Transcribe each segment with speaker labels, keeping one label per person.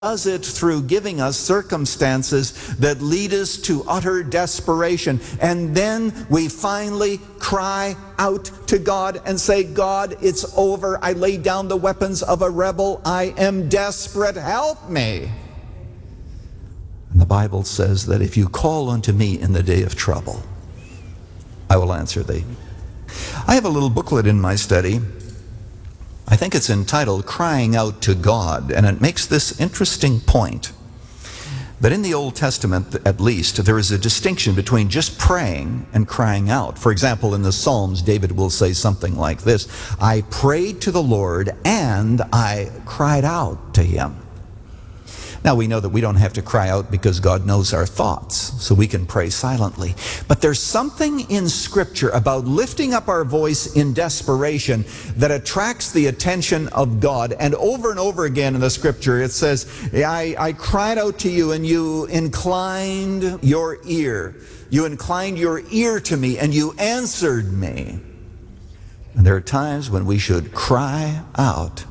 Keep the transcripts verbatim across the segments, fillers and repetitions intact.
Speaker 1: does it through giving us circumstances that lead us to utter desperation. And then we finally cry out to God and say, God, it's over. I lay down the weapons of a rebel. I am desperate. Help me. And the Bible says that if you call unto me in the day of trouble, I will answer thee. I have a little booklet in my study. I think it's entitled Crying Out to God, and it makes this interesting point that in the Old Testament, at least, there is a distinction between just praying and crying out. For example, in the Psalms, David will say something like this, I prayed to the Lord and I cried out to him. Now, we know that we don't have to cry out because God knows our thoughts, so we can pray silently. But there's something in Scripture about lifting up our voice in desperation that attracts the attention of God. And over and over again in the Scripture, it says, I, I cried out to you and you inclined your ear. You inclined your ear to me and you answered me. And there are times when we should cry out.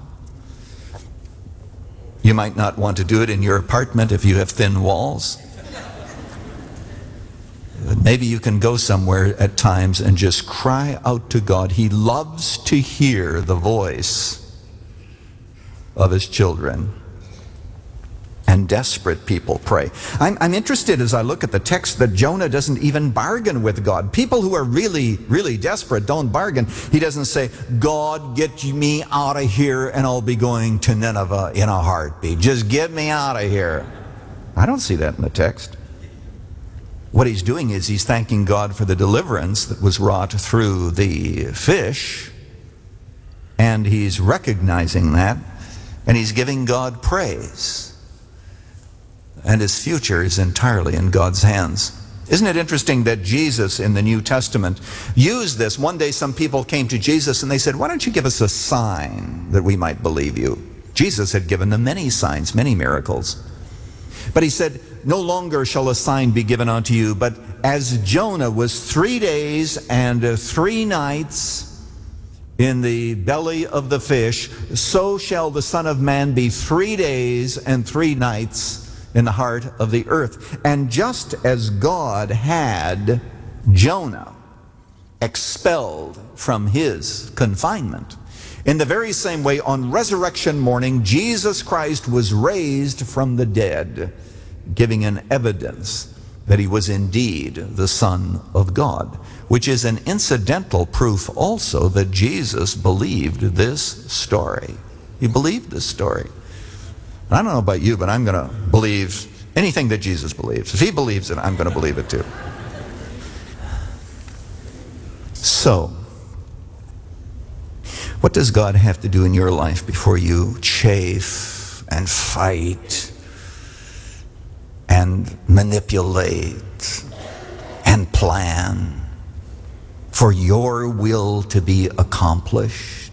Speaker 1: You might not want to do it in your apartment if you have thin walls. Maybe you can go somewhere at times and just cry out to God. He loves to hear the voice of his children. And desperate people pray. I'm, I'm interested as I look at the text that Jonah doesn't even bargain with God. People who are really, really desperate don't bargain. He doesn't say, God, get me out of here and I'll be going to Nineveh in a heartbeat. Just get me out of here. I don't see that in the text. What he's doing is he's thanking God for the deliverance that was wrought through the fish, and he's recognizing that, and he's giving God praise. And his future is entirely in God's hands. Isn't it interesting that Jesus in the New Testament used this? One day some people came to Jesus and they said, why don't you give us a sign that we might believe you? Jesus had given them many signs, many miracles. But he said, no longer shall a sign be given unto you, but as Jonah was three days and three nights in the belly of the fish, so shall the Son of Man be three days and three nights in the heart of the earth. And just as God had Jonah expelled from his confinement, in the very same way on resurrection morning, Jesus Christ was raised from the dead, giving an evidence that he was indeed the Son of God, which is an incidental proof also that Jesus believed this story. He believed this story. I don't know about you, but I'm going to believe anything that Jesus believes. If he believes it, I'm going to believe it too. So, what does God have to do in your life before you chafe and fight and manipulate and plan for your will to be accomplished?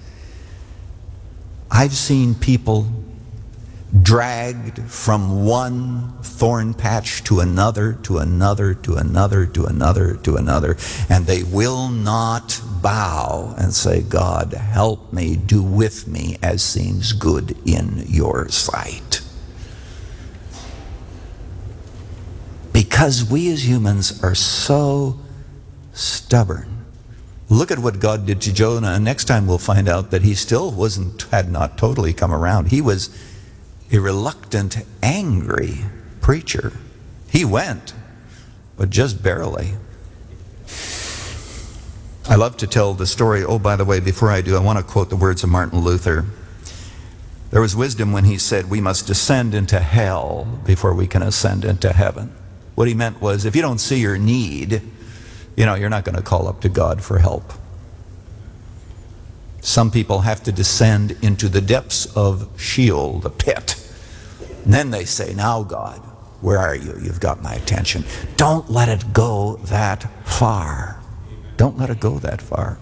Speaker 1: I've seen people dragged from one thorn patch to another, to another, to another, to another, to another, and they will not bow and say, God, help me, do with me as seems good in your sight. Because we as humans are so stubborn. Look at what God did to Jonah, and next time we'll find out that he still wasn't, had not totally come around. He was a reluctant, angry preacher. He went, but just barely. I love to tell the story. Oh, by the way, before I do, I want to quote the words of Martin Luther. There was wisdom when he said, we must descend into hell before we can ascend into heaven. What he meant was, if you don't see your need, you know, you're not going to call up to God for help. Some people have to descend into the depths of Sheol, the pit. And then they say, now God, where are you? You've got my attention. Don't let it go that far. Don't let it go that far.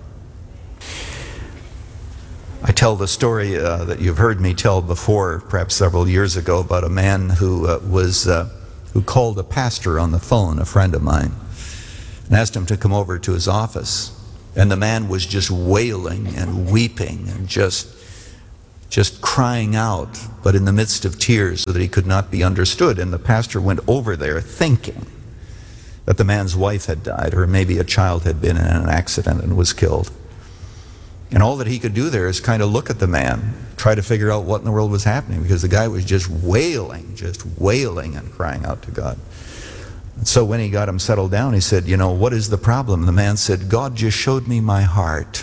Speaker 1: I tell the story uh, that you've heard me tell before, perhaps several years ago, about a man who uh, was uh, who called a pastor on the phone, a friend of mine, and asked him to come over to his office. And the man was just wailing and weeping and just just crying out, but in the midst of tears so that he could not be understood. And the pastor went over there thinking that the man's wife had died, or maybe a child had been in an accident and was killed. And all that he could do there is kind of look at the man, try to figure out what in the world was happening, because the guy was just wailing, just wailing and crying out to God. And so when he got him settled down, he said, you know, what is the problem? The man said, God just showed me my heart.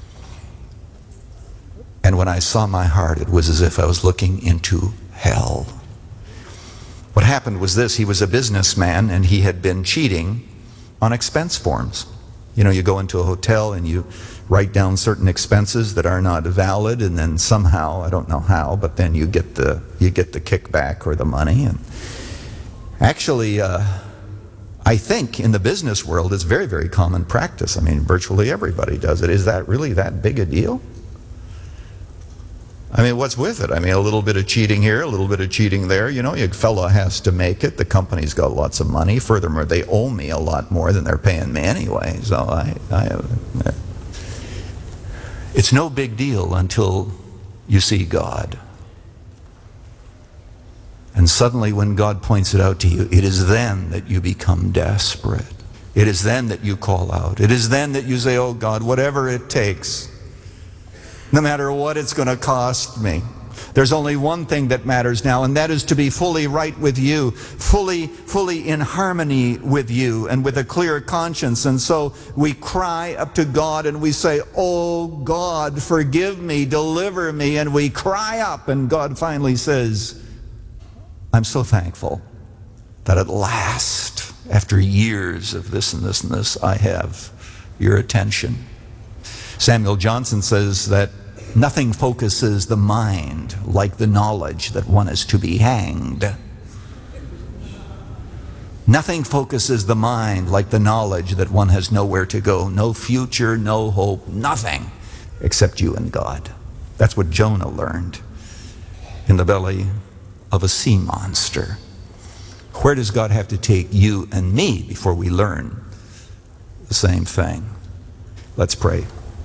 Speaker 1: And when I saw my heart, it was as if I was looking into hell. What happened was this: he was a businessman and he had been cheating on expense forms. You know, you go into a hotel and you write down certain expenses that are not valid, and then somehow, I don't know how, but then you get the you get the kickback or the money. And actually, uh, I think in the business world it's very, very common practice. I mean, virtually everybody does it. Is that really that big a deal? I mean, what's with it? I mean, a little bit of cheating here, a little bit of cheating there. You know, a fellow has to make it. The company's got lots of money. Furthermore, they owe me a lot more than they're paying me anyway. So I, I, it's no big deal until you see God. And suddenly when God points it out to you, it is then that you become desperate. It is then that you call out. It is then that you say, oh God, whatever it takes, no matter what it's going to cost me. There's only one thing that matters now, and that is to be fully right with you, fully, fully in harmony with you, and with a clear conscience. And so we cry up to God and we say, oh God, forgive me, deliver me. And we cry up, and God finally says, I'm so thankful that at last, after years of this and this and this, I have your attention. Samuel Johnson says that nothing focuses the mind like the knowledge that one is to be hanged. Nothing focuses the mind like the knowledge that one has nowhere to go, no future, no hope, nothing except you and God. That's what Jonah learned in the belly of a sea monster. Where does God have to take you and me before we learn the same thing? Let's pray.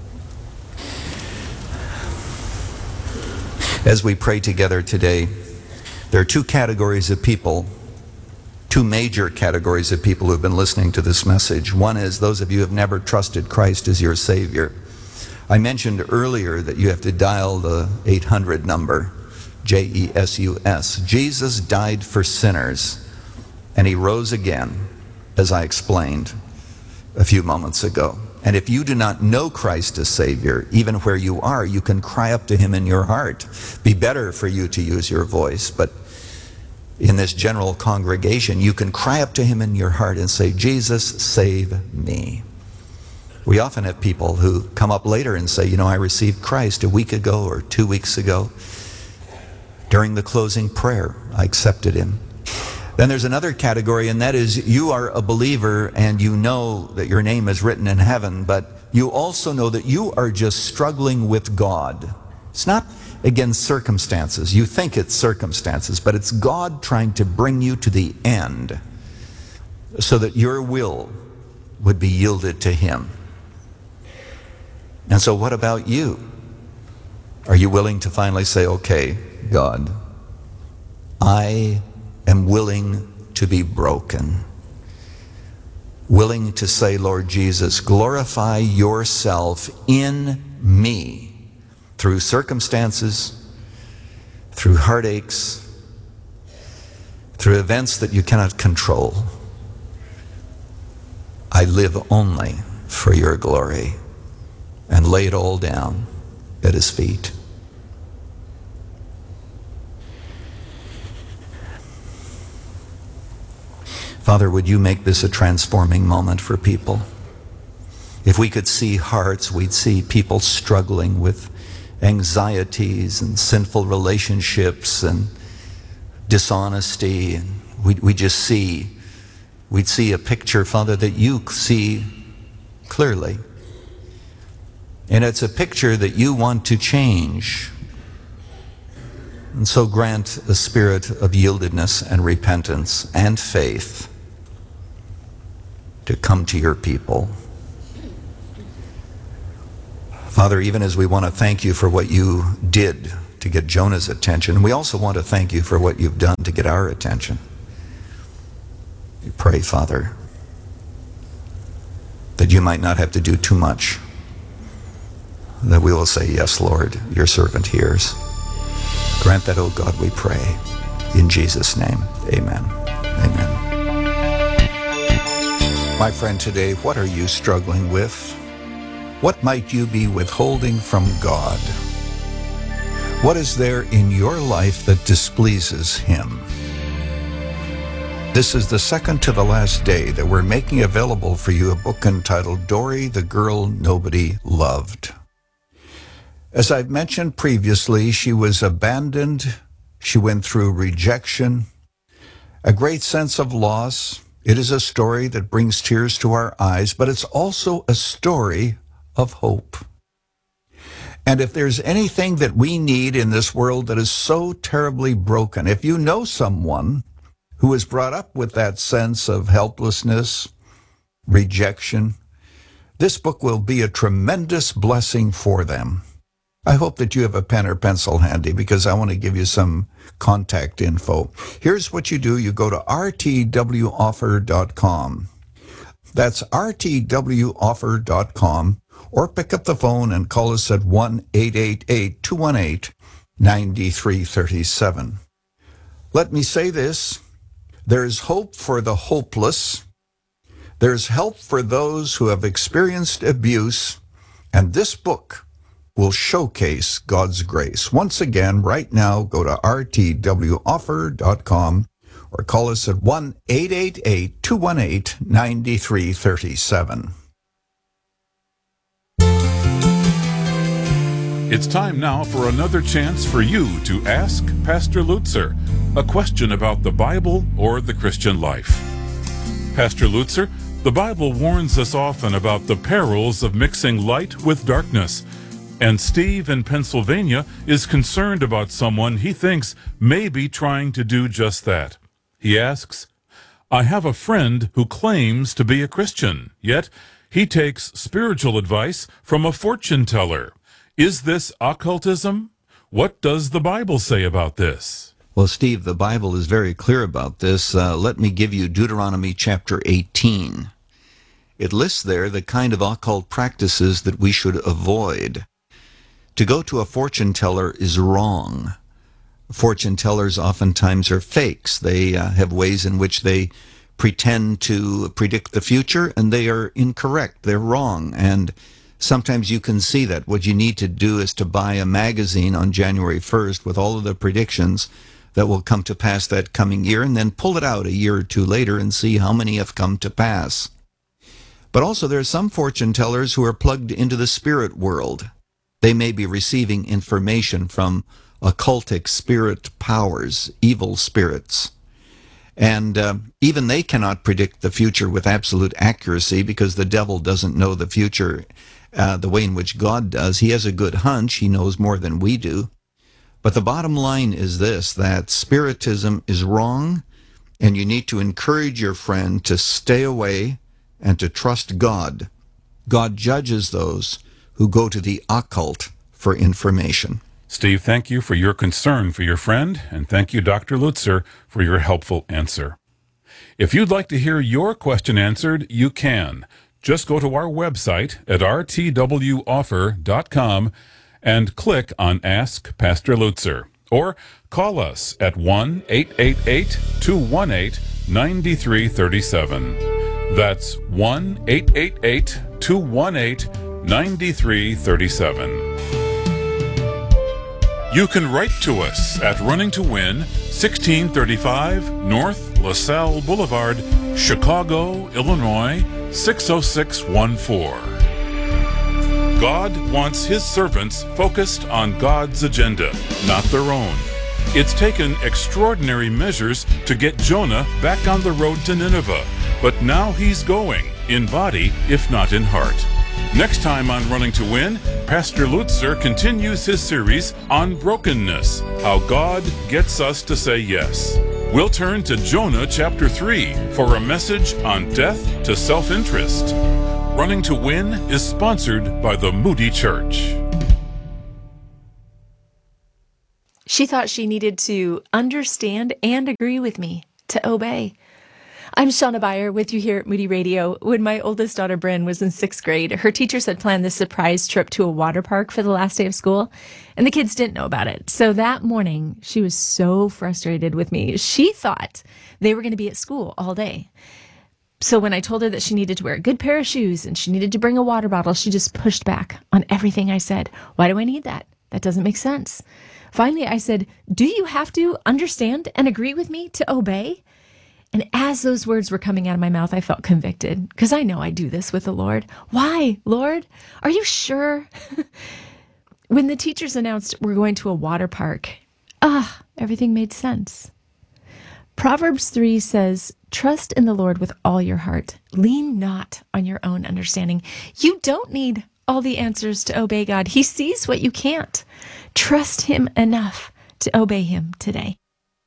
Speaker 1: As we pray together today, there are two categories of people, two major categories of people who have been listening to this message. One is those of you who have never trusted Christ as your Savior. I mentioned earlier that you have to dial the eight hundred number, J E S U S. Jesus died for sinners, and he rose again, as I explained a few moments ago. And if you do not know Christ as Savior, even where you are, you can cry up to him in your heart. Be better for you to use your voice, but in this general congregation, you can cry up to him in your heart and say, Jesus, save me. We often have people who come up later and say, you know, I received Christ a week ago or two weeks ago. During the closing prayer, I accepted him. Then there's another category, and that is you are a believer and you know that your name is written in heaven, but you also know that you are just struggling with God. It's not against circumstances. You think it's circumstances, but it's God trying to bring you to the end so that your will would be yielded to him. And so what about you? Are you willing to finally say, okay, God, I am willing to be broken. Willing to say, Lord Jesus, glorify yourself in me through circumstances, through heartaches, through events that you cannot control. I live only for your glory, and lay it all down at his feet. Father, would you make this a transforming moment for people? If we could see hearts, we'd see people struggling with anxieties and sinful relationships and dishonesty. And we'd, we just see, we'd see a picture, Father, that you see clearly. And it's a picture that you want to change. And so grant a spirit of yieldedness and repentance and faith to come to your people. Father, even as we want to thank you for what you did to to get Jonah's attention. We also want to thank you for what you've done to get our attention. We pray, Father, that you might not have to do too much, that we will say, yes, Lord, your servant hears. Grant that, O God, we pray. In Jesus' name, amen. Amen. My friend, today, what are you struggling with? What might you be withholding from God? What is there in your life that displeases him? This is the second to the last day that we're making available for you a book entitled Dory, the Girl Nobody Loved. As I've mentioned previously, she was abandoned. She went through rejection, a great sense of loss. It is a story that brings tears to our eyes, but it's also a story of hope. And if there's anything that we need in this world that is so terribly broken, if you know someone who is brought up with that sense of helplessness, rejection, this book will be a tremendous blessing for them. I hope that you have a pen or pencil handy because I want to give you some contact info. Here's what you do. You go to r t w offer dot com. That's r t w offer dot com, or pick up the phone and call us at one eight eight eight, two one eight, nine three three seven. Let me say this. There is hope for the hopeless. There's help for those who have experienced abuse, and this book will showcase God's grace. Once again, right now, go to r t w offer dot com or call us at one eight eight eight, two one eight, nine three three seven.
Speaker 2: It's time now for another chance for you to ask Pastor Lutzer a question about the Bible or the Christian life. Pastor Lutzer, the Bible warns us often about the perils of mixing light with darkness. And Steve in Pennsylvania is concerned about someone he thinks may be trying to do just that. He asks, I have a friend who claims to be a Christian, yet he takes spiritual advice from a fortune teller. Is this occultism? What does the Bible say about this?
Speaker 1: Well, Steve, the Bible is very clear about this. Uh, let me give you Deuteronomy chapter eighteen. It lists there the kind of occult practices that we should avoid. To go to a fortune teller is wrong. Fortune tellers oftentimes are fakes. They uh, have ways in which they pretend to predict the future, and they are incorrect. They're wrong. And sometimes you can see that. What you need to do is to buy a magazine on January first with all of the predictions that will come to pass that coming year, and then pull it out a year or two later and see how many have come to pass. But also there are some fortune tellers who are plugged into the spirit world. They may be receiving information from occultic spirit powers, evil spirits. And uh, even they cannot predict the future with absolute accuracy because the devil doesn't know the future uh, the way in which God does. He has a good hunch. He knows more than we do. But the bottom line is this, that spiritism is wrong, and you need to encourage your friend to stay away and to trust God. God judges those who go to the occult for information.
Speaker 2: Steve, thank you for your concern for your friend, and thank you, Doctor Lutzer, for your helpful answer. If you'd like to hear your question answered, you can. Just go to our website at r t w offer dot com and click on Ask Pastor Lutzer, or call us at one eight eight eight, two one eight, nine three three seven. That's one eight eight eight, two one eight, nine three three seven. You can write to us at Running to Win, sixteen thirty-five North LaSalle Boulevard, Chicago, Illinois, six oh six one four. God wants his servants focused on God's agenda, not their own. It's taken extraordinary measures to get Jonah back on the road to Nineveh, but now he's going, in body, if not in heart. Next time on Running to Win, Pastor Lutzer continues his series on brokenness, how God gets us to say yes. We'll turn to Jonah chapter three for a message on death to self-interest. Running to Win is sponsored by the Moody Church.
Speaker 3: She thought she needed to understand and agree with me, to obey. I'm Shauna Beyer with you here at Moody Radio. When my oldest daughter, Bryn, was in sixth grade, her teachers had planned this surprise trip to a water park for the last day of school, and the kids didn't know about it. So that morning, she was so frustrated with me. She thought they were going to be at school all day. So when I told her that she needed to wear a good pair of shoes and she needed to bring a water bottle, she just pushed back on everything I said. Why do I need that? That doesn't make sense. Finally, I said, do you have to understand and agree with me to obey? And as those words were coming out of my mouth, I felt convicted because I know I do this with the Lord. Why, Lord? Are you sure? When the teachers announced we're going to a water park, ah, everything made sense. Proverbs three says, trust in the Lord with all your heart. Lean not on your own understanding. You don't need all the answers to obey God. He sees what you can't. Trust him enough to obey him today.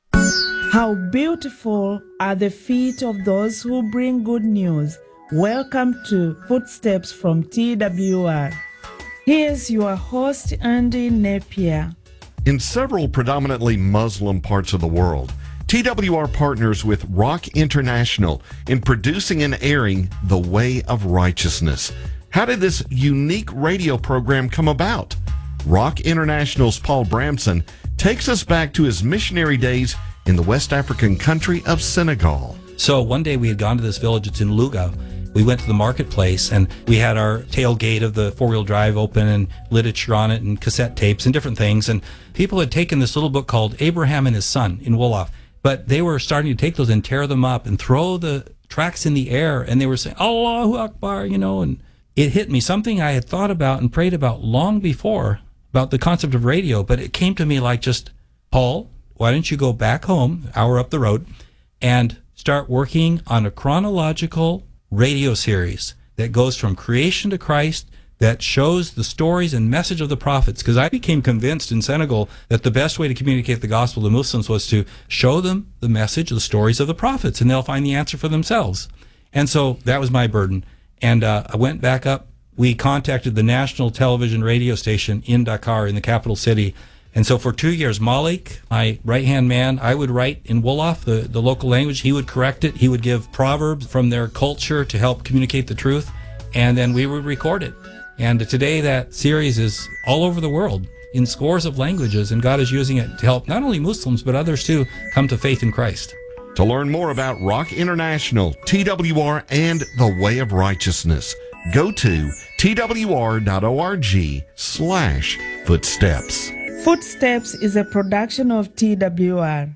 Speaker 4: How beautiful are the feet of those who bring good news. Welcome to Footsteps from T W R. Here's your host, Andy Napier.
Speaker 5: In several predominantly Muslim parts of the world, T W R partners with Rock International in producing and airing The Way of Righteousness. How did this unique radio program come about? Rock International's Paul Bramson takes us back to his missionary days in the West African country of Senegal.
Speaker 6: So one day we had gone to this village, it's in Louga. We went to the marketplace and we had our tailgate of the four-wheel drive open and literature on it and cassette tapes and different things. And people had taken this little book called Abraham and His Son in Wolof, but they were starting to take those and tear them up and throw the tracts in the air. And they were saying, Allahu Akbar, you know, and it hit me, something I had thought about and prayed about long before, about the concept of radio, but it came to me like just, Paul, why don't you go back home, hour up the road, and start working on a chronological radio series that goes from creation to Christ, that shows the stories and message of the prophets. Because I became convinced in Senegal that the best way to communicate the gospel to Muslims was to show them the message, the stories of the prophets, and they'll find the answer for themselves. And so that was my burden. And uh, I went back up. We contacted the national television radio station in Dakar, in the capital city. And so for two years, Malik, my right-hand man, I would write in Wolof, the, the local language. He would correct it. He would give proverbs from their culture to help communicate the truth. And then we would record it. And today that series is all over the world in scores of languages. And God is using it to help not only Muslims, but others too, come to faith in Christ.
Speaker 5: To learn more about Rock International, T W R, and The Way of Righteousness, go to twr.org slash footsteps.
Speaker 4: Footsteps is a production of T W R.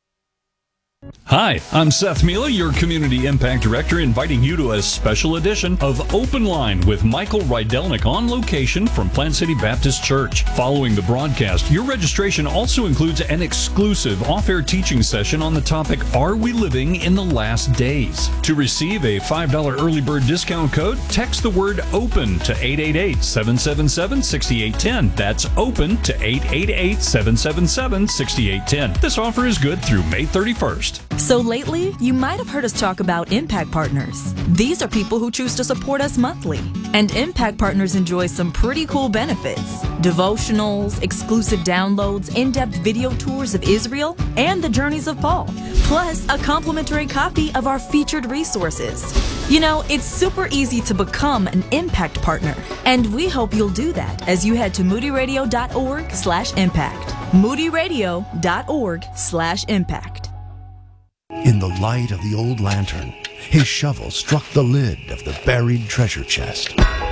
Speaker 7: Hi, I'm Seth Mila, your Community Impact Director, inviting you to a special edition of Open Line with Michael Rydelnik on location from Plant City Baptist Church. Following the broadcast, your registration also includes an exclusive off-air teaching session on the topic, Are We Living in the Last Days? To receive a five dollars early bird discount code, text the word OPEN to eight eight eight, seven seven seven, six eight one zero. That's OPEN to eight eight eight, seven seven seven, six eight one zero. This offer is good through May thirty-first.
Speaker 8: So lately, you might have heard us talk about Impact Partners. These are people who choose to support us monthly. And Impact Partners enjoy some pretty cool benefits. Devotionals, exclusive downloads, in-depth video tours of Israel, and the journeys of Paul. Plus, a complimentary copy of our featured resources. You know, it's super easy to become an Impact Partner. And we hope you'll do that as you head to moodyradio.org slash impact. moodyradio.org slash impact.
Speaker 9: In the light of the old lantern, his shovel struck the lid of the buried treasure chest.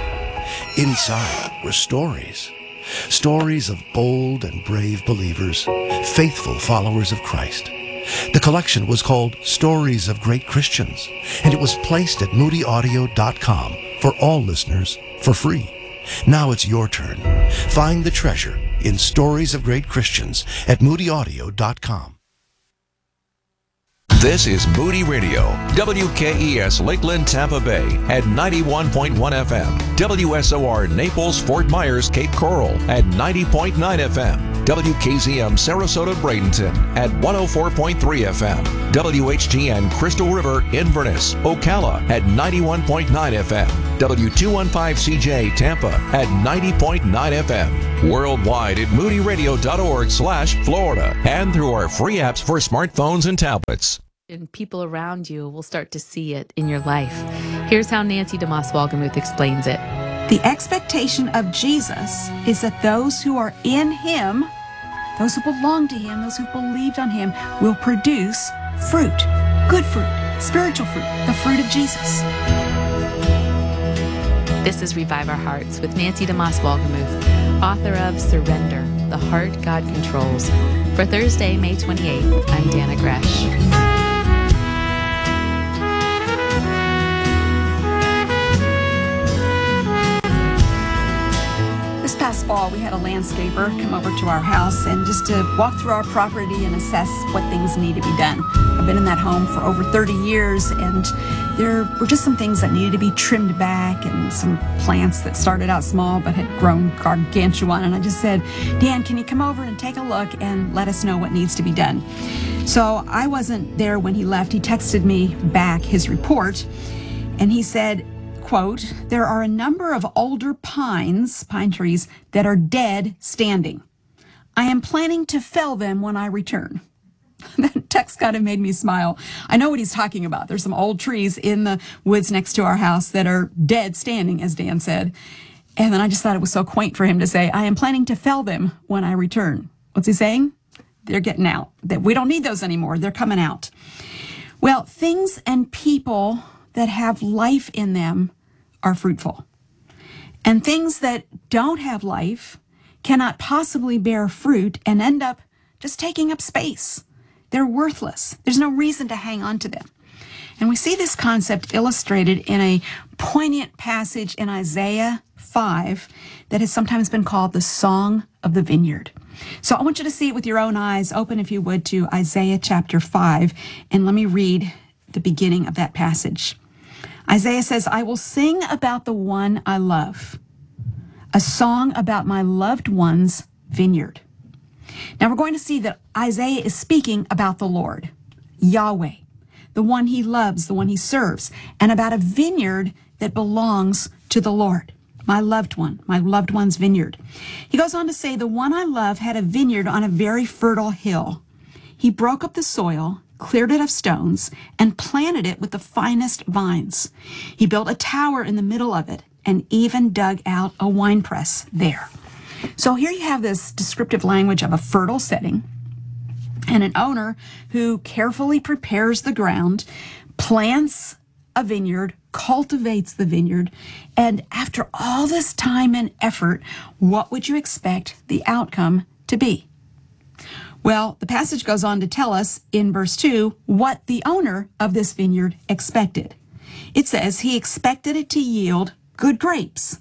Speaker 9: Inside were stories. Stories of bold and brave believers, faithful followers of Christ. The collection was called Stories of Great Christians, and it was placed at moody audio dot com for all listeners for free. Now it's your turn. Find the treasure in Stories of Great Christians at moody audio dot com.
Speaker 10: This is Moody Radio, W K E S Lakeland, Tampa Bay at ninety-one point one F M, W S O R Naples, Fort Myers, Cape Coral at ninety point nine F M, W K Z M Sarasota, Bradenton at one oh four point three F M, W H G N Crystal River, Inverness, Ocala at ninety-one point nine F M, W two fifteen C J Tampa at ninety point nine F M. Worldwide at moody radio dot org slash Florida and through our free apps for smartphones and tablets.
Speaker 11: And people around you will start to see it in your life. Here's how Nancy DeMoss Wolgemuth explains it.
Speaker 12: The expectation of Jesus is that those who are in him, those who belong to him, those who believed on him, will produce fruit, good fruit, spiritual fruit, the fruit of Jesus.
Speaker 11: This is Revive Our Hearts with Nancy DeMoss Wolgemuth, author of Surrender, The Heart God Controls. For Thursday, May twenty-eighth, I'm Dana Gresh.
Speaker 12: This past fall, we had a landscaper come over to our house and just to walk through our property and assess what things need to be done. I've been in that home for over thirty years, and there were just some things that needed to be trimmed back and some plants that started out small but had grown gargantuan. And I just said, Dan, can you come over and take a look and let us know what needs to be done? So I wasn't there when he left. He texted me back his report, and he said, quote, there are a number of older pines, pine trees, that are dead standing. I am planning to fell them when I return. That text kind of made me smile. I know what he's talking about. There's some old trees in the woods next to our house that are dead standing, as Dan said. And then I just thought it was so quaint for him to say, I am planning to fell them when I return. What's he saying? They're getting out. That we don't need those anymore. They're coming out. Well, things and people that have life in them are fruitful. And things that don't have life cannot possibly bear fruit and end up just taking up space. They're worthless. There's no reason to hang on to them. And we see this concept illustrated in a poignant passage in Isaiah five that has sometimes been called the Song of the Vineyard. So I want you to see it with your own eyes. Open, if you would, to Isaiah chapter five, and let me read the beginning of that passage. Isaiah says, I will sing about the one I love, a song about my loved one's vineyard. Now we're going to see that Isaiah is speaking about the Lord, Yahweh, the one he loves, the one he serves, and about a vineyard that belongs to the Lord, my loved one, my loved one's vineyard. He goes on to say, the one I love had a vineyard on a very fertile hill. He broke up the soil, cleared it of stones, and planted it with the finest vines. He built a tower in the middle of it and even dug out a winepress there. So here you have this descriptive language of a fertile setting and an owner who carefully prepares the ground, plants a vineyard, cultivates the vineyard, and after all this time and effort, what would you expect the outcome to be? Well, the passage goes on to tell us in verse two what the owner of this vineyard expected. It says he expected it to yield good grapes.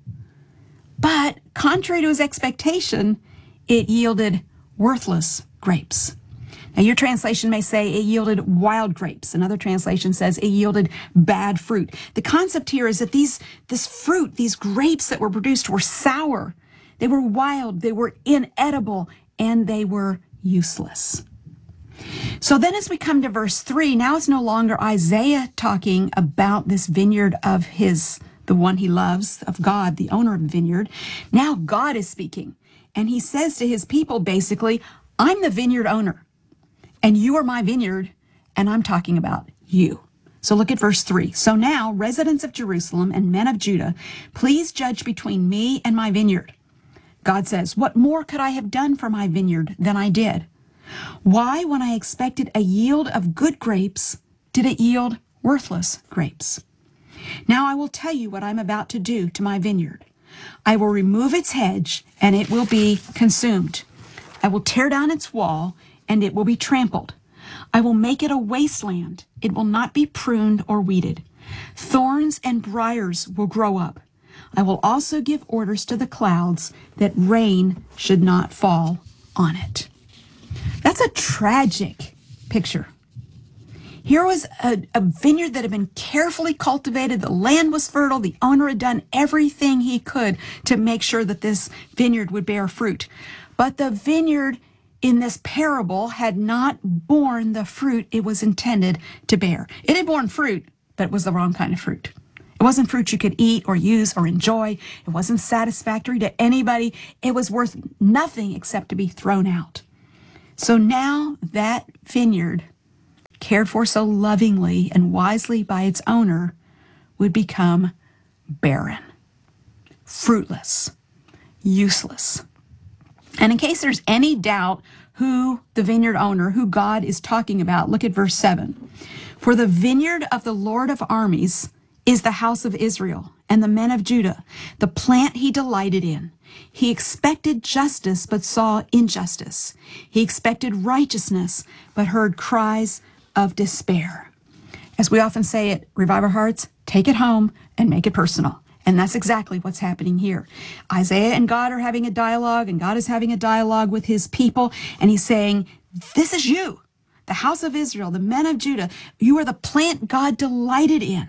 Speaker 12: But contrary to his expectation, it yielded worthless grapes. Now, your translation may say it yielded wild grapes. Another translation says it yielded bad fruit. The concept here is that these, this fruit, these grapes that were produced were sour. They were wild, they were inedible, and they were useless. So then as we come to verse three, now it's no longer Isaiah talking about this vineyard of his, the one he loves, of God, the owner of the vineyard. Now God is speaking, and he says to his people basically, I'm the vineyard owner, and you are my vineyard, and I'm talking about you. So look at verse three. So now, residents of Jerusalem and men of Judah, please judge between me and my vineyard. God says, what more could I have done for my vineyard than I did? Why, when I expected a yield of good grapes, did it yield worthless grapes? Now I will tell you what I'm about to do to my vineyard. I will remove its hedge, and it will be consumed. I will tear down its wall, and it will be trampled. I will make it a wasteland. It will not be pruned or weeded. Thorns and briars will grow up. I will also give orders to the clouds that rain should not fall on it. That's a tragic picture. Here was a, a vineyard that had been carefully cultivated. The land was fertile. The owner had done everything he could to make sure that this vineyard would bear fruit. But the vineyard in this parable had not borne the fruit it was intended to bear. It had borne fruit, but it was the wrong kind of fruit. It wasn't fruit you could eat or use or enjoy. It wasn't satisfactory to anybody. It was worth nothing except to be thrown out. So now that vineyard, cared for so lovingly and wisely by its owner, would become barren, fruitless, useless. And in case there's any doubt who the vineyard owner, who God is talking about, look at verse seven. For the vineyard of the Lord of armies is the house of Israel and the men of Judah, the plant he delighted in. He expected justice, but saw injustice. He expected righteousness, but heard cries of despair. As we often say at Revive Our Hearts, take it home and make it personal. And that's exactly what's happening here. Isaiah and God are having a dialogue, and God is having a dialogue with his people, and he's saying, this is you, the house of Israel, the men of Judah. You are the plant God delighted in.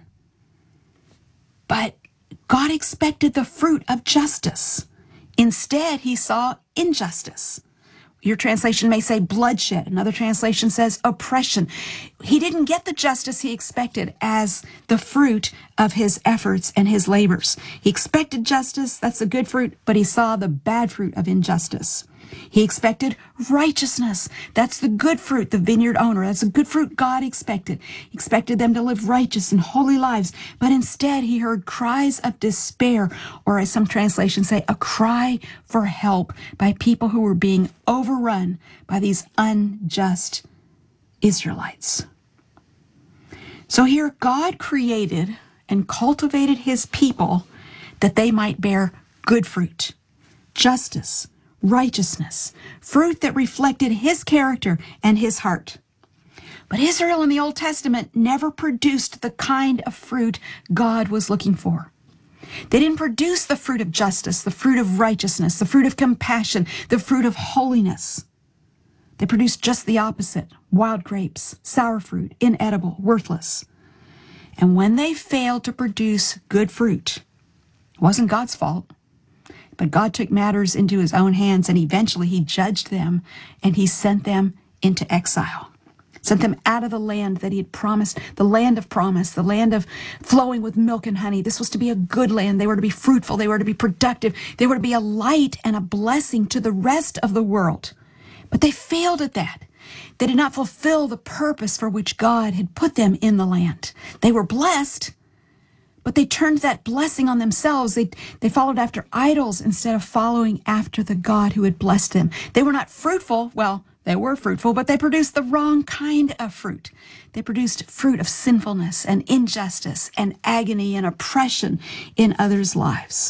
Speaker 12: But God expected the fruit of justice. Instead, he saw injustice. Your translation may say bloodshed. Another translation says oppression. He didn't get the justice he expected as the fruit of his efforts and his labors. He expected justice, that's the good fruit, but he saw the bad fruit of injustice. He expected righteousness. That's the good fruit, the vineyard owner. That's the good fruit God expected. He expected them to live righteous and holy lives. But instead, he heard cries of despair, or as some translations say, a cry for help by people who were being overrun by these unjust Israelites. So here, God created and cultivated his people that they might bear good fruit, justice, righteousness, fruit that reflected his character and his heart. But Israel in the Old Testament never produced the kind of fruit God was looking for. They didn't produce the fruit of justice, the fruit of righteousness, the fruit of compassion, the fruit of holiness. They produced just the opposite: wild grapes, sour fruit, inedible, worthless. And when they failed to produce good fruit, it wasn't God's fault. But God took matters into his own hands, and eventually he judged them, and he sent them into exile. Sent them out of the land that he had promised, the land of promise, the land of flowing with milk and honey. This was to be a good land. They were to be fruitful. They were to be productive. They were to be a light and a blessing to the rest of the world. But they failed at that. They did not fulfill the purpose for which God had put them in the land. They were blessed, but they turned that blessing on themselves. They, they followed after idols instead of following after the God who had blessed them. They were not fruitful. Well, they were fruitful, but they produced the wrong kind of fruit. They produced fruit of sinfulness and injustice and agony and oppression in others' lives.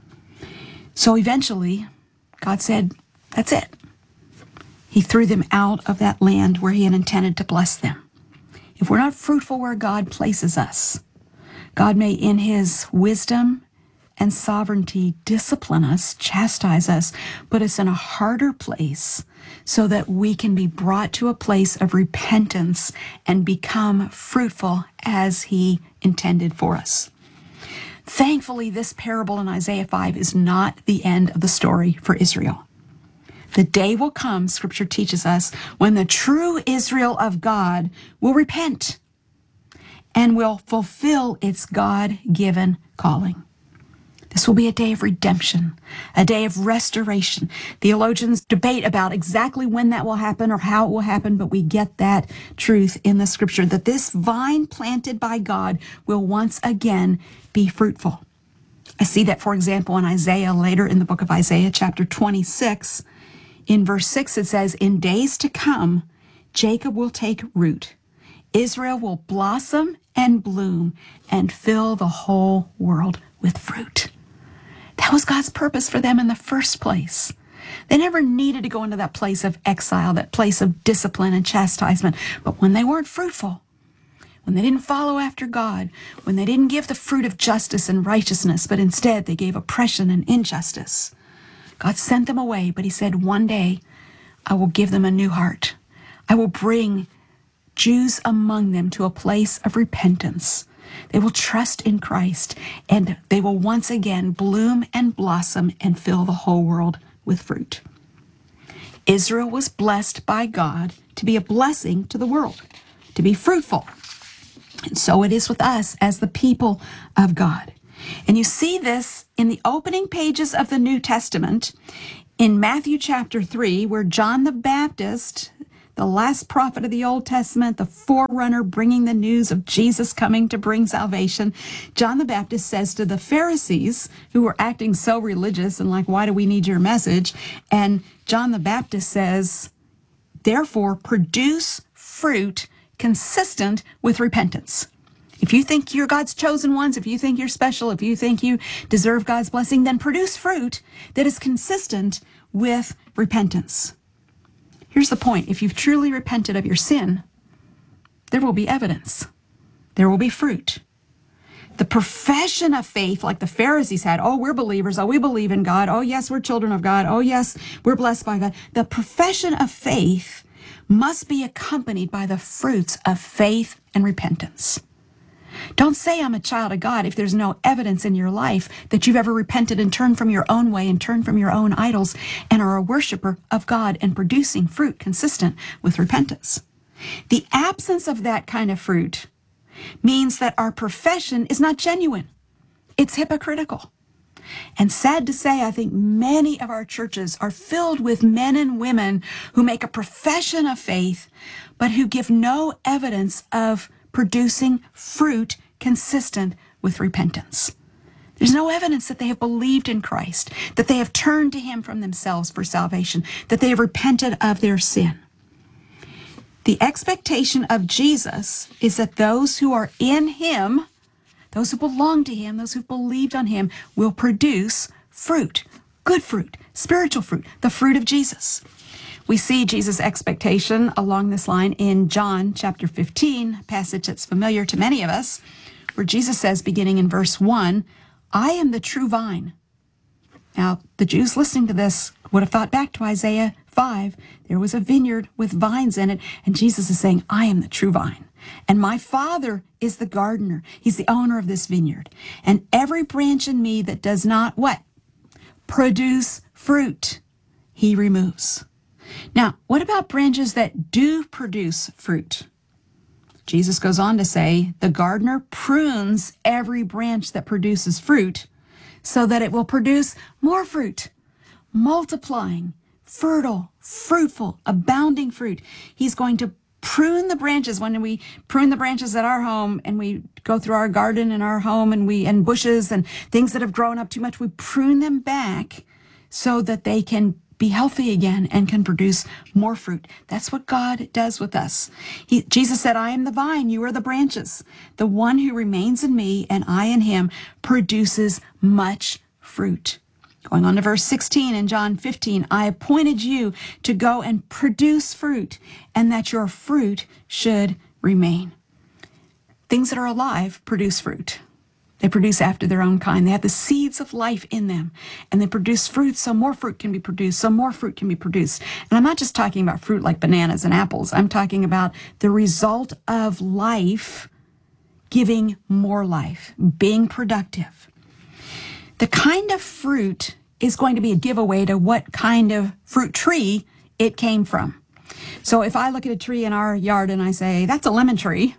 Speaker 12: So eventually, God said, that's it. He threw them out of that land where he had intended to bless them. If we're not fruitful where God places us, God may, in his wisdom and sovereignty, discipline us, chastise us, put us in a harder place so that we can be brought to a place of repentance and become fruitful as he intended for us. Thankfully, this parable in Isaiah five is not the end of the story for Israel. The day will come, Scripture teaches us, when the true Israel of God will repent and will fulfill its God-given calling. This will be a day of redemption, a day of restoration. Theologians debate about exactly when that will happen or how it will happen, but we get that truth in the Scripture, that this vine planted by God will once again be fruitful. I see that, for example, in Isaiah, later in the book of Isaiah, chapter twenty-six. In verse six, it says, in days to come, Jacob will take root. Israel will blossom and bloom and fill the whole world with fruit. That was God's purpose for them in the first place. They never needed to go into that place of exile, that place of discipline and chastisement. But when they weren't fruitful, when they didn't follow after God, when they didn't give the fruit of justice and righteousness, but instead they gave oppression and injustice, God sent them away. But he said, one day I will give them a new heart. I will bring Jews among them to a place of repentance. They will trust in Christ, and they will once again bloom and blossom and fill the whole world with fruit. Israel was blessed by God to be a blessing to the world, to be fruitful. And so it is with us as the people of God. And you see this in the opening pages of the New Testament in Matthew chapter three, where John the Baptist, the last prophet of the Old Testament, the forerunner bringing the news of Jesus coming to bring salvation, John the Baptist says to the Pharisees, who were acting so religious and like, why do we need your message? And John the Baptist says, therefore, produce fruit consistent with repentance. If you think you're God's chosen ones, if you think you're special, if you think you deserve God's blessing, then produce fruit that is consistent with repentance. Here's the point. If you've truly repented of your sin, there will be evidence. There will be fruit. The profession of faith, like the Pharisees had, oh, we're believers, oh, we believe in God, oh, yes, we're children of God, oh, yes, we're blessed by God. The profession of faith must be accompanied by the fruits of faith and repentance. Don't say I'm a child of God if there's no evidence in your life that you've ever repented and turned from your own way and turned from your own idols and are a worshiper of God and producing fruit consistent with repentance. The absence of that kind of fruit means that our profession is not genuine. It's hypocritical. And sad to say, I think many of our churches are filled with men and women who make a profession of faith, but who give no evidence of producing fruit consistent with repentance. There's no evidence that they have believed in Christ, that they have turned to him from themselves for salvation, that they have repented of their sin. The expectation of Jesus is that those who are in him, those who belong to him, those who believed on him, will produce fruit, good fruit, spiritual fruit, the fruit of Jesus. We see Jesus' expectation along this line in John chapter fifteen, a passage that's familiar to many of us, where Jesus says, beginning in verse one, I am the true vine. Now, the Jews listening to this would have thought back to Isaiah five. There was a vineyard with vines in it, and Jesus is saying, I am the true vine. And my Father is the gardener. He's the owner of this vineyard. And every branch in me that does not, what? Produce fruit, he removes. Now, what about branches that do produce fruit? Jesus goes on to say, the gardener prunes every branch that produces fruit so that it will produce more fruit, multiplying, fertile, fruitful, abounding fruit. He's going to prune the branches. When we prune the branches at our home and we go through our garden and our home and we and bushes and things that have grown up too much, we prune them back so that they can be healthy again and can produce more fruit. That's what God does with us. He, Jesus said, I am the vine, you are the branches. The one who remains in me and I in him produces much fruit. Going on to verse sixteen in John fifteen, I appointed you to go and produce fruit, and that your fruit should remain. Things that are alive produce fruit. They produce after their own kind. They have the seeds of life in them, and they produce fruit so more fruit can be produced, so more fruit can be produced. And I'm not just talking about fruit like bananas and apples. I'm talking about the result of life giving more life, being productive. The kind of fruit is going to be a giveaway to what kind of fruit tree it came from. So if I look at a tree in our yard and I say, that's a lemon tree,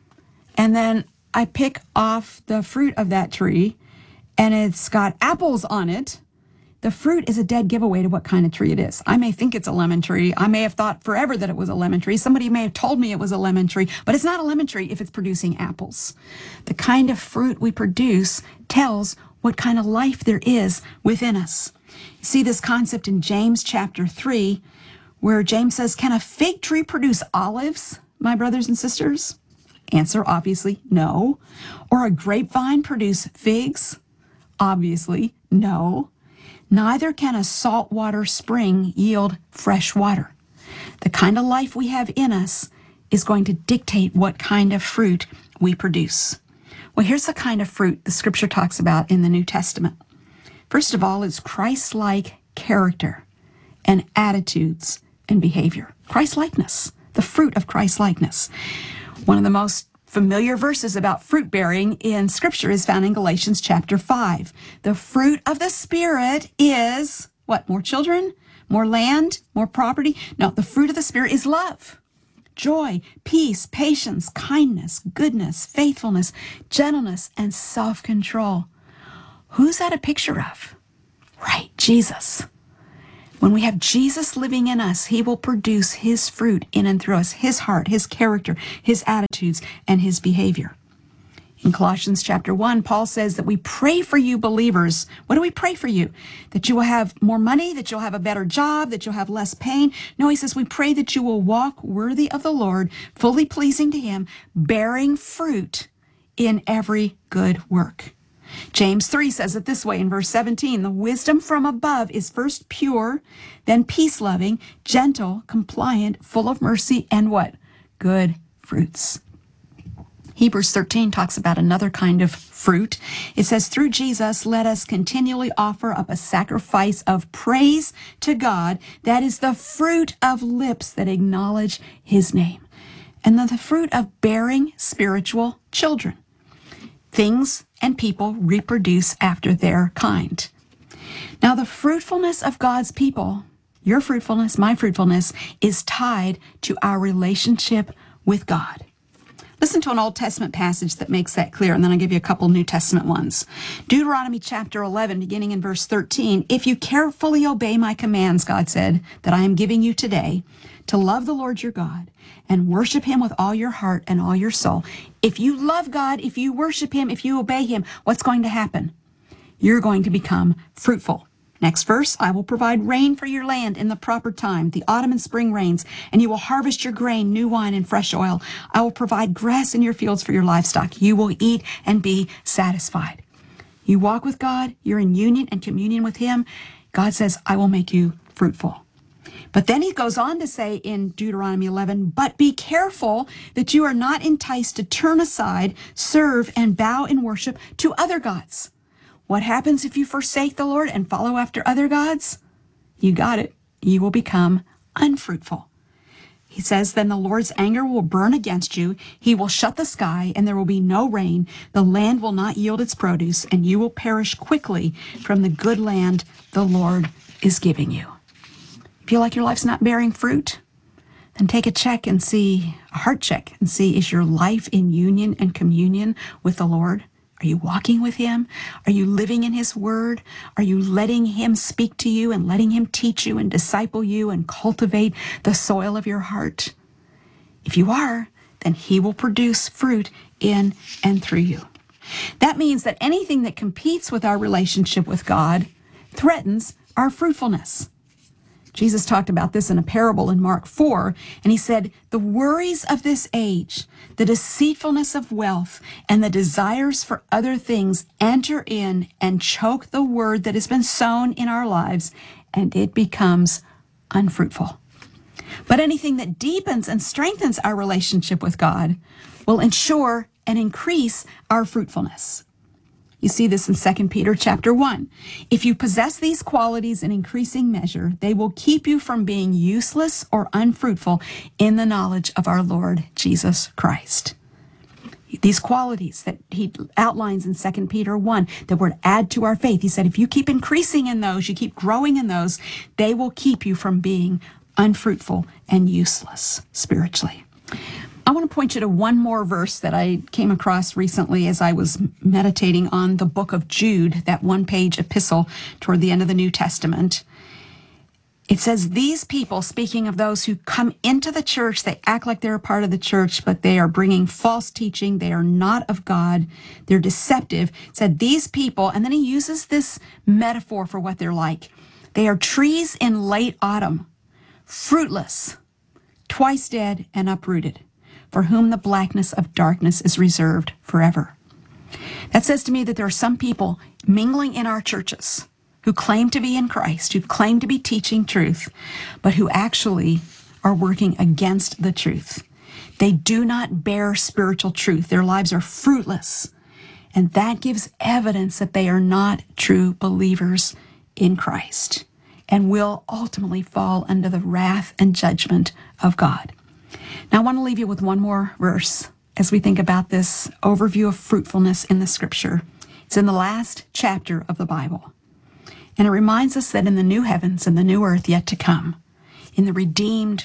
Speaker 12: and then I pick off the fruit of that tree and it's got apples on it, the fruit is a dead giveaway to what kind of tree it is. I may think it's a lemon tree. I may have thought forever that it was a lemon tree. Somebody may have told me it was a lemon tree, but it's not a lemon tree if it's producing apples. The kind of fruit we produce tells what kind of life there is within us. You see this concept in James chapter three, where James says, can a fig tree produce olives, my brothers and sisters? Answer, obviously, no. Or a grapevine produce figs? Obviously, no. Neither can a saltwater spring yield fresh water. The kind of life we have in us is going to dictate what kind of fruit we produce. Well, here's the kind of fruit the scripture talks about in the New Testament. First of all, it's Christ-like character and attitudes and behavior. Christ-likeness, the fruit of Christ-likeness. One of the most familiar verses about fruit bearing in Scripture is found in Galatians chapter five. The fruit of the Spirit is, what, more children, more land, more property? No, the fruit of the Spirit is love, joy, peace, patience, kindness, goodness, faithfulness, gentleness, and self-control. Who's that a picture of? Right, Jesus. When we have Jesus living in us, he will produce his fruit in and through us, his heart, his character, his attitudes, and his behavior. In Colossians chapter one, Paul says that we pray for you believers. What do we pray for you? That you will have more money, that you'll have a better job, that you'll have less pain. No, he says we pray that you will walk worthy of the Lord, fully pleasing to him, bearing fruit in every good work. James three says it this way in verse seventeen, the wisdom from above is first pure, then peace-loving, gentle, compliant, full of mercy, and what? Good fruits. Hebrews thirteen talks about another kind of fruit. It says, through Jesus, let us continually offer up a sacrifice of praise to God. That is the fruit of lips that acknowledge his name. And then the fruit of bearing spiritual children. Things and people reproduce after their kind. Now, the fruitfulness of God's people, your fruitfulness, my fruitfulness, is tied to our relationship with God. Listen to an Old Testament passage that makes that clear, and then I'll give you a couple New Testament ones. Deuteronomy chapter eleven, beginning in verse thirteen, if you carefully obey my commands, God said, that I am giving you today, to love the Lord your God and worship him with all your heart and all your soul. If you love God, if you worship him, if you obey him, what's going to happen? You're going to become fruitful. Next verse, I will provide rain for your land in the proper time, the autumn and spring rains, and you will harvest your grain, new wine, and fresh oil. I will provide grass in your fields for your livestock. You will eat and be satisfied. You walk with God, you're in union and communion with him. God says, I will make you fruitful. But then he goes on to say in Deuteronomy eleven, but be careful that you are not enticed to turn aside, serve, and bow in worship to other gods. What happens if you forsake the Lord and follow after other gods? You got it. You will become unfruitful. He says, then the Lord's anger will burn against you. He will shut the sky and there will be no rain. The land will not yield its produce and you will perish quickly from the good land the Lord is giving you. Feel like your life's not bearing fruit? Then take a check and see, a heart check and see, is your life in union and communion with the Lord? Are you walking with him? Are you living in his word? Are you letting him speak to you and letting him teach you and disciple you and cultivate the soil of your heart? If you are, then he will produce fruit in and through you. That means that anything that competes with our relationship with God threatens our fruitfulness. Jesus talked about this in a parable in Mark four, and he said, the worries of this age, the deceitfulness of wealth, and the desires for other things enter in and choke the word that has been sown in our lives, and it becomes unfruitful. But anything that deepens and strengthens our relationship with God will ensure and increase our fruitfulness. You see this in Second Peter chapter one. If you possess these qualities in increasing measure, they will keep you from being useless or unfruitful in the knowledge of our Lord Jesus Christ. These qualities that he outlines in Second Peter one that would add to our faith. He said, if you keep increasing in those, you keep growing in those, they will keep you from being unfruitful and useless spiritually. I want to point you to one more verse that I came across recently as I was meditating on the book of Jude, that one-page epistle toward the end of the New Testament. It says, these people, speaking of those who come into the church, they act like they're a part of the church, but they are bringing false teaching. They are not of God. They're deceptive. It said, these people, and then he uses this metaphor for what they're like. They are trees in late autumn, fruitless, twice dead and uprooted, for whom the blackness of darkness is reserved forever. That says to me that there are some people mingling in our churches who claim to be in Christ, who claim to be teaching truth, but who actually are working against the truth. They do not bear spiritual truth. Their lives are fruitless. And that gives evidence that they are not true believers in Christ and will ultimately fall under the wrath and judgment of God. Now, I want to leave you with one more verse as we think about this overview of fruitfulness in the scripture. It's in the last chapter of the Bible. And it reminds us that in the new heavens and the new earth yet to come, in the redeemed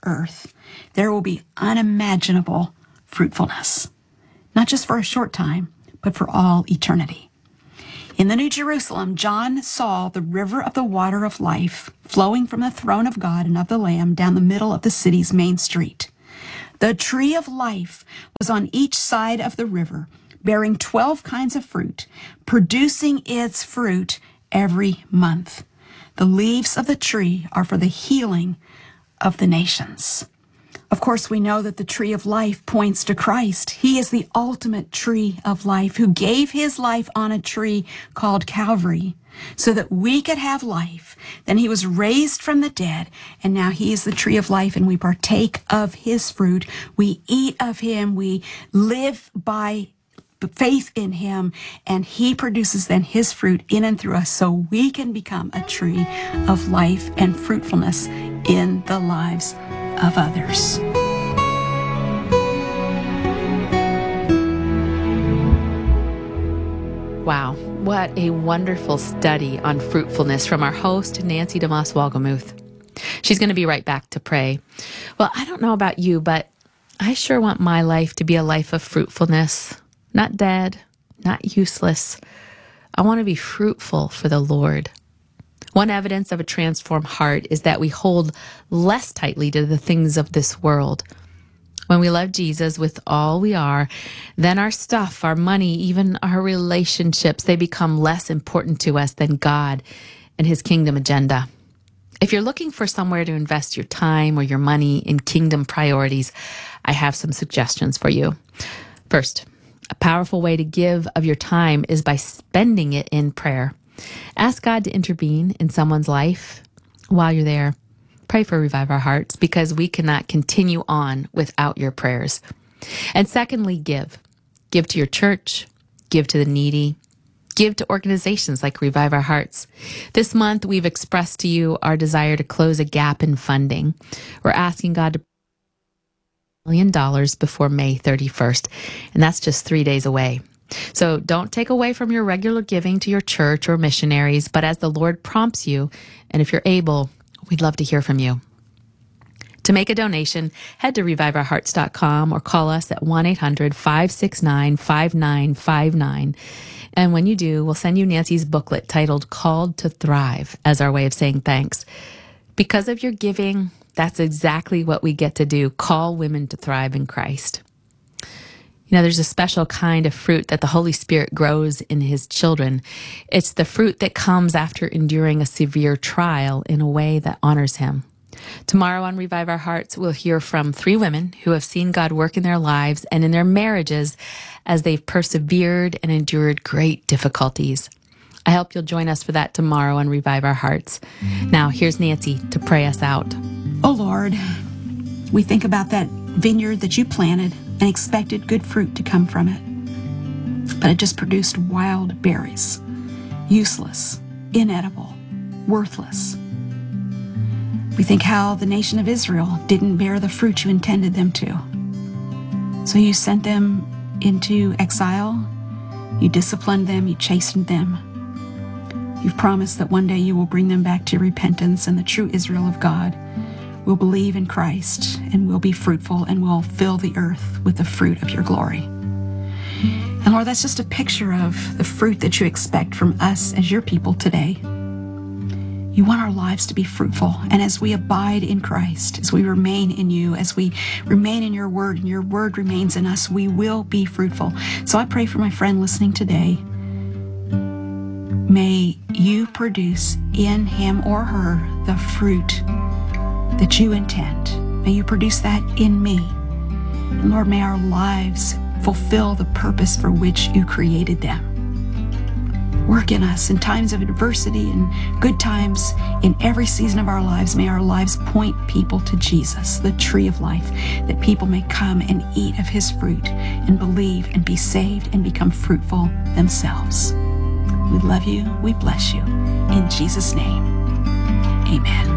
Speaker 12: earth, there will be unimaginable fruitfulness, not just for a short time, but for all eternity. In the New Jerusalem, John saw the river of the water of life flowing from the throne of God and of the Lamb down the middle of the city's main street. The tree of life was on each side of the river, bearing twelve kinds of fruit, producing its fruit every month. The leaves of the tree are for the healing of the nations. Of course, we know that the tree of life points to Christ. He is the ultimate tree of life who gave his life on a tree called Calvary so that we could have life. Then he was raised from the dead, and now he is the tree of life, and we partake of his fruit. We eat of him. We live by faith in him, and he produces then his fruit in and through us so we can become a tree of life and fruitfulness in the lives of others.
Speaker 11: Wow, what a wonderful study on fruitfulness from our host, Nancy DeMoss Wolgemuth. She's going to be right back to pray. Well, I don't know about you, but I sure want my life to be a life of fruitfulness. Not dead, not useless. I want to be fruitful for the Lord. One evidence of a transformed heart is that we hold less tightly to the things of this world. When we love Jesus with all we are, then our stuff, our money, even our relationships, they become less important to us than God and his kingdom agenda. If you're looking for somewhere to invest your time or your money in kingdom priorities, I have some suggestions for you. First, a powerful way to give of your time is by spending it in prayer. Ask God to intervene in someone's life while you're there. Pray for Revive Our Hearts because we cannot continue on without your prayers. And secondly, give. Give to your church. Give to the needy. Give to organizations like Revive Our Hearts. This month, we've expressed to you our desire to close a gap in funding. We're asking God to million dollars before May thirty-first, and that's just three days away. So don't take away from your regular giving to your church or missionaries, but as the Lord prompts you, and if you're able, we'd love to hear from you. To make a donation, head to revive our hearts dot com or call us at one eight hundred five six nine five nine five nine. And when you do, we'll send you Nancy's booklet titled Called to Thrive as our way of saying thanks. Because of your giving, that's exactly what we get to do, call women to thrive in Christ. You know, there's a special kind of fruit that the Holy Spirit grows in his children. It's the fruit that comes after enduring a severe trial in a way that honors him. Tomorrow on Revive Our Hearts, we'll hear from three women who have seen God work in their lives and in their marriages as they've persevered and endured great difficulties. I hope you'll join us for that tomorrow on Revive Our Hearts. Now, here's Nancy to pray us out.
Speaker 12: Oh, Lord, we think about that vineyard that you planted and expected good fruit to come from it. But it just produced wild berries, useless, inedible, worthless. We think how the nation of Israel didn't bear the fruit you intended them to. So you sent them into exile, you disciplined them, you chastened them. You've promised that one day you will bring them back to repentance, and the true Israel of God will believe in Christ and will be fruitful and will fill the earth with the fruit of your glory. And Lord, that's just a picture of the fruit that you expect from us as your people today. You want our lives to be fruitful, and as we abide in Christ, as we remain in you, as we remain in your word and your word remains in us, we will be fruitful. So I pray for my friend listening today. May you produce in him or her the fruit that you intend. May you produce that in me. And Lord, may our lives fulfill the purpose for which you created them. Work in us in times of adversity and good times, in every season of our lives. May our lives point people to Jesus, the tree of life, that people may come and eat of his fruit and believe and be saved and become fruitful themselves. We love you. We bless you. In Jesus' name, amen.